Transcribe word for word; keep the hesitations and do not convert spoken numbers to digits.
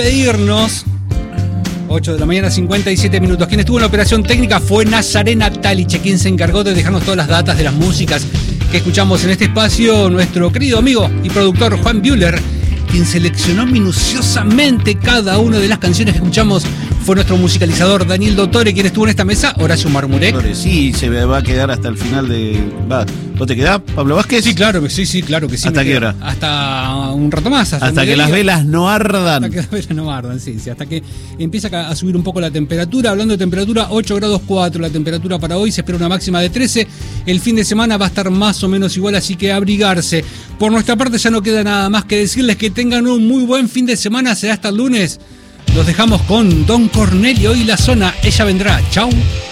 Pedirnos ocho de la mañana, cincuenta y siete minutos. Quien estuvo en la operación técnica fue Nazarena Taliche, quien se encargó de dejarnos todas las datas de las músicas que escuchamos en este espacio. Nuestro querido amigo y productor Juan Bühler, quien seleccionó minuciosamente cada una de las canciones que escuchamos, fue nuestro musicalizador Daniel Dottore, quien estuvo en esta mesa. Horacio Marmurek. Sí, se va a quedar hasta el final de... Va. ¿Vos te quedás, Pablo Vázquez? Sí, claro, sí, sí, claro que sí. ¿Hasta qué hora? Hasta un rato más. Hasta, hasta que las velas no ardan. Hasta que las velas no ardan, sí, sí. Hasta que empieza a subir un poco la temperatura. Hablando de temperatura, ocho grados cuatro la temperatura para hoy. Se espera una máxima de trece. El fin de semana va a estar más o menos igual, así que abrigarse. Por nuestra parte ya no queda nada más que decirles que tengan un muy buen fin de semana. Será hasta el lunes. Los dejamos con Don Cornelio y La Zona. Ella vendrá. Chau.